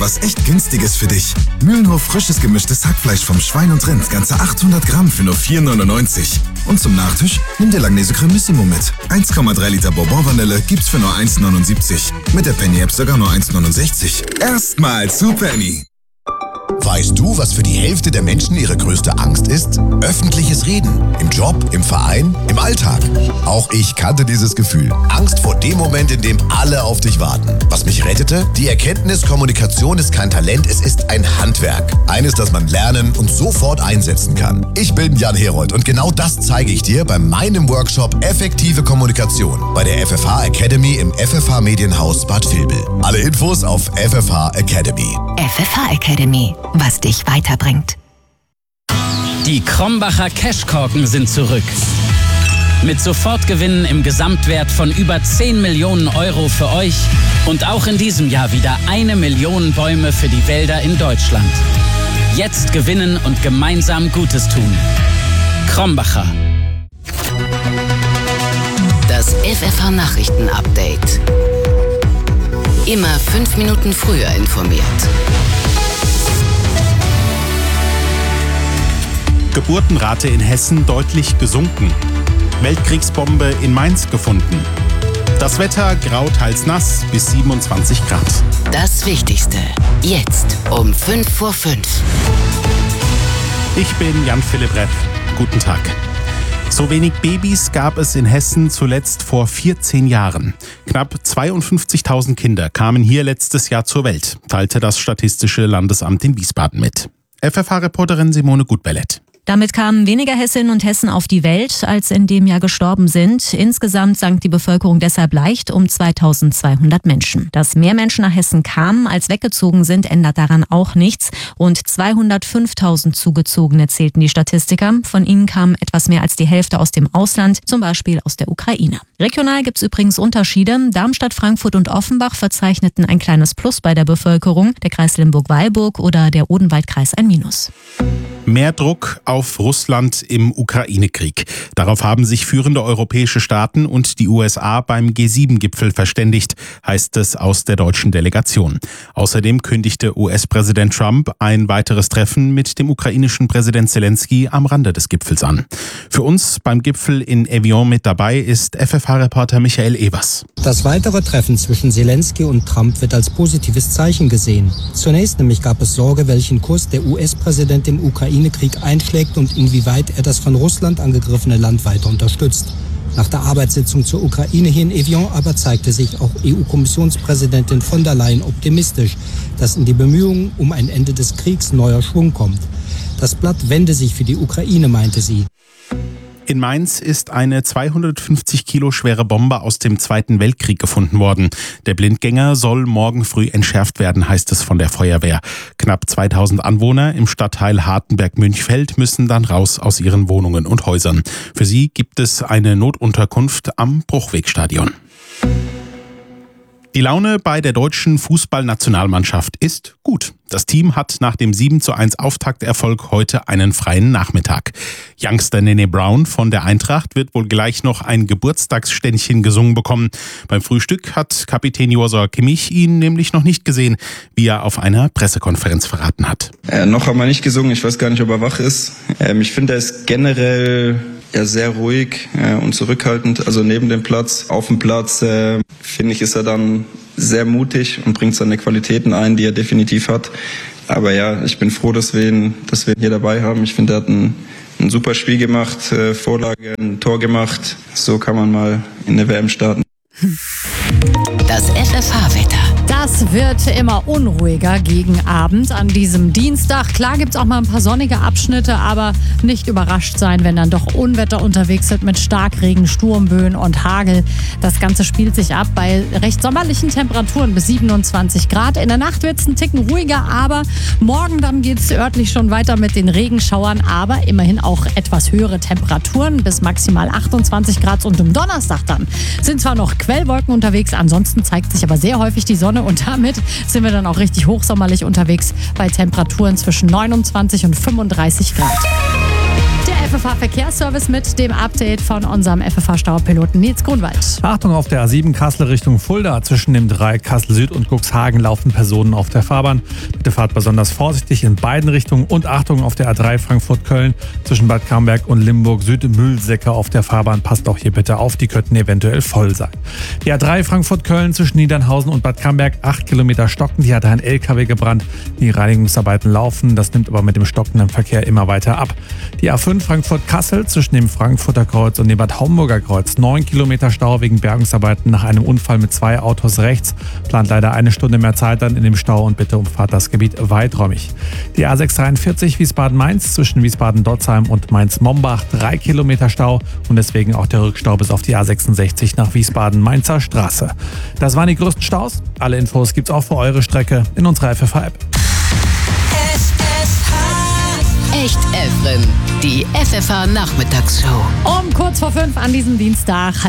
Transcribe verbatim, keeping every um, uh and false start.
Was echt günstiges für dich. Mühlenhof frisches gemischtes Hackfleisch vom Schwein und Rind, ganze achthundert Gramm für nur vier neunundneunzig. Und zum Nachtisch nimm dir Langnese Cremissimo mit. eins Komma drei Liter Bourbon-Vanille gibt's für nur eins neunundsiebzig. Mit der Penny-App sogar nur eins neunundsechzig. Erstmal zu Penny. Weißt du, was für die Hälfte der Menschen ihre größte Angst ist? Öffentliches Reden. Im Job, im Verein, im Alltag. Auch ich kannte dieses Gefühl. Angst vor dem Moment, in dem alle auf dich warten. Was mich rettete? Die Erkenntnis, Kommunikation ist kein Talent, es ist ein Handwerk. Eines, das man lernen und sofort einsetzen kann. Ich bin Jan Herold und genau das zeige ich dir bei meinem Workshop Effektive Kommunikation bei der F F H Academy im F F H Medienhaus Bad Vilbel. Alle Infos auf F F H Academy. F F H Academy. Was dich weiterbringt. Die Krombacher Cashkorken sind zurück. Mit Sofortgewinnen im Gesamtwert von über zehn Millionen Euro für euch und auch in diesem Jahr wieder eine Million Bäume für die Wälder in Deutschland. Jetzt gewinnen und gemeinsam Gutes tun. Krombacher. Das F F H Nachrichten-Update. Immer fünf Minuten früher informiert. Geburtenrate in Hessen deutlich gesunken. Weltkriegsbombe in Mainz gefunden. Das Wetter grau teils nass bis siebenundzwanzig Grad. Das Wichtigste jetzt um fünf vor fünf. Ich bin Jan-Philipp Repp. Guten Tag. So wenig Babys gab es in Hessen zuletzt vor vierzehn Jahren. Knapp zweiundfünfzigtausend Kinder kamen hier letztes Jahr zur Welt, teilte das Statistische Landesamt in Wiesbaden mit. F F H-Reporterin Simone Gutbellett. Damit kamen weniger Hessinnen und Hessen auf die Welt, als in dem Jahr gestorben sind. Insgesamt sank die Bevölkerung deshalb leicht um zweitausendzweihundert Menschen. Dass mehr Menschen nach Hessen kamen, als weggezogen sind, ändert daran auch nichts. Rund zweihundertfünftausend Zugezogene zählten die Statistiker. Von ihnen kamen etwas mehr als die Hälfte aus dem Ausland, zum Beispiel aus der Ukraine. Regional gibt es übrigens Unterschiede. Darmstadt, Frankfurt und Offenbach verzeichneten ein kleines Plus bei der Bevölkerung, der Kreis Limburg-Weilburg oder der Odenwaldkreis ein Minus. Mehr Druck auf Russland im Ukraine-Krieg. Darauf haben sich führende europäische Staaten und die U S A beim G sieben Gipfel verständigt, heißt es aus der deutschen Delegation. Außerdem kündigte U S-Präsident Trump ein weiteres Treffen mit dem ukrainischen Präsident Zelensky am Rande des Gipfels an. Für uns beim Gipfel in Evian mit dabei ist F F H-Reporter Michael Evers. Das weitere Treffen zwischen Zelensky und Trump wird als positives Zeichen gesehen. Zunächst nämlich gab es Sorge, welchen Kurs der U S-Präsident im Ukraine-Krieg einschlägt und inwieweit er das von Russland angegriffene Land weiter unterstützt. Nach der Arbeitssitzung zur Ukraine hier in Evian aber zeigte sich auch E U-Kommissionspräsidentin von der Leyen optimistisch, dass in die Bemühungen um ein Ende des Kriegs neuer Schwung kommt. Das Blatt wende sich für die Ukraine, meinte sie. In Mainz ist eine zweihundertfünfzig Kilo schwere Bombe aus dem Zweiten Weltkrieg gefunden worden. Der Blindgänger soll morgen früh entschärft werden, heißt es von der Feuerwehr. Knapp zweitausend Anwohner im Stadtteil Hartenberg-Münchfeld müssen dann raus aus ihren Wohnungen und Häusern. Für sie gibt es eine Notunterkunft am Bruchwegstadion. Die Laune bei der deutschen Fußballnationalmannschaft ist gut. Das Team hat nach dem sieben zu eins Auftakterfolg heute einen freien Nachmittag. Youngster Nene Brown von der Eintracht wird wohl gleich noch ein Geburtstagsständchen gesungen bekommen. Beim Frühstück hat Kapitän Josua Kimmich ihn nämlich noch nicht gesehen, wie er auf einer Pressekonferenz verraten hat. Äh, noch haben wir nicht gesungen, ich weiß gar nicht, ob er wach ist. Ähm, ich finde, er ist generell ja sehr ruhig äh, und zurückhaltend, also neben dem Platz. Auf dem Platz, äh, finde ich, ist er dann sehr mutig und bringt seine Qualitäten ein, die er definitiv hat. Aber ja, ich bin froh, dass wir ihn, dass wir ihn hier dabei haben. Ich finde, er hat ein, ein super Spiel gemacht, äh, Vorlage, ein Tor gemacht. So kann man mal in der W M starten. Das F F H-Wetter. Das wird immer unruhiger gegen Abend an diesem Dienstag. Klar gibt es auch mal ein paar sonnige Abschnitte, aber nicht überrascht sein, wenn dann doch Unwetter unterwegs sind mit Starkregen, Sturmböen und Hagel. Das Ganze spielt sich ab bei recht sommerlichen Temperaturen bis siebenundzwanzig Grad. In der Nacht wird es ein Ticken ruhiger, aber morgen dann geht es örtlich schon weiter mit den Regenschauern, aber immerhin auch etwas höhere Temperaturen bis maximal achtundzwanzig Grad. Und am Donnerstag dann sind zwar noch Quellwolken unterwegs, ansonsten zeigt sich aber sehr häufig die Sonne und damit sind wir dann auch richtig hochsommerlich unterwegs bei Temperaturen zwischen neunundzwanzig und fünfunddreißig Grad. Der F F H-Verkehrsservice mit dem Update von unserem F F H-Staupiloten Nils Grunwald. Achtung, auf der A sieben Kassel Richtung Fulda. Zwischen dem Dreieck Kassel Süd und Cuxhagen laufen Personen auf der Fahrbahn. Bitte fahrt besonders vorsichtig in beiden Richtungen. Und Achtung, auf der A drei Frankfurt-Köln zwischen Bad Camberg und Limburg Süd Müllsäcke auf der Fahrbahn. Passt auch hier bitte auf, die könnten eventuell voll sein. Die A drei Frankfurt-Köln zwischen Niedernhausen und Bad Camberg, acht Kilometer stocken. Hier hat ein L K W gebrannt. Die Reinigungsarbeiten laufen. Das nimmt aber mit dem stockenden Verkehr immer weiter ab. Die A fünf Frankfurt-Kassel zwischen dem Frankfurter Kreuz und dem Bad Homburger Kreuz. neun Kilometer Stau wegen Bergungsarbeiten nach einem Unfall mit zwei Autos rechts. Plant leider eine Stunde mehr Zeit dann in dem Stau und bitte umfahrt das Gebiet weiträumig. Die A sechs dreiundvierzig Wiesbaden-Mainz zwischen Wiesbaden-Dotzheim und Mainz-Mombach. drei Kilometer Stau und deswegen auch der Rückstau bis auf die A sechsundsechzig nach Wiesbaden-Mainzer Straße. Das waren die größten Staus. Alle Infos gibt's auch für eure Strecke in unserer F F H-App. Echt Efren, die F F H-Nachmittagsshow. Um kurz vor fünf an diesem Dienstag.